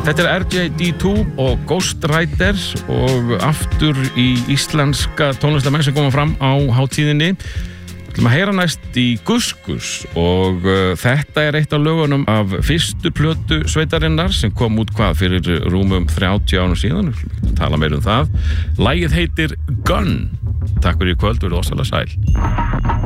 Þetta RJD2 og Ghost Rider og aftur í íslenska tónlistamenn sem koma fram á hátíðinni. Við ætlum að heyra næst í Guskus og þetta eitt af lögunum af fyrstu plötu sveitarinnar sem kom út fyrir rúmum 30 árum síðan. Við tala meira það. Lagið heitir Gun. Takk fyrir í kvöld, verið ósæla sæl.